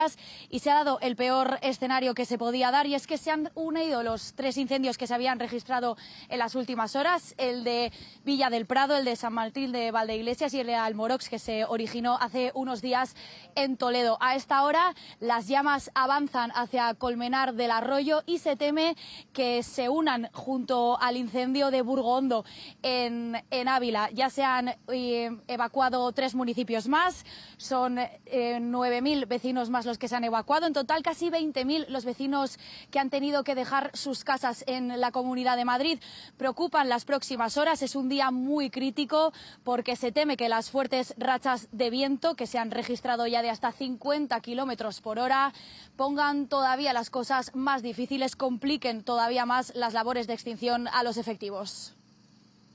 y se ha dado el peor escenario que se podía dar, y es que se han unido los 3 incendios que se habían registrado en las últimas horas: el de Villa del Prado, el de San Martín de Valdeiglesias y el de Almorox, que se originó hace unos días en Toledo. A esta hora las llamas avanzan hacia Colmenar del Arroyo y se teme que se unan junto al incendio de Burgondo en Ávila. Ya se han evacuado 3 municipios más, son 9.000 vecinos más los que se han evacuado. En total, casi 20.000 los vecinos que han tenido que dejar sus casas en la Comunidad de Madrid. Preocupan las próximas horas. Es un día muy crítico porque se teme que las fuertes rachas de viento, que se han registrado ya de hasta 50 kilómetros por hora, pongan todavía las cosas más difíciles, compliquen todavía más las labores de extinción a los efectivos.